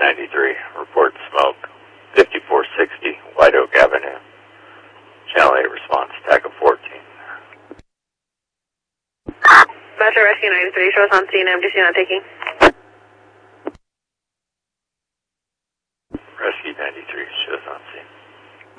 93, report smoke, 5460 White Oak Avenue. Channel 8 response, TACA 14. Metro Rescue 93, shows on scene, MDC not taking. Rescue 93, shows on scene.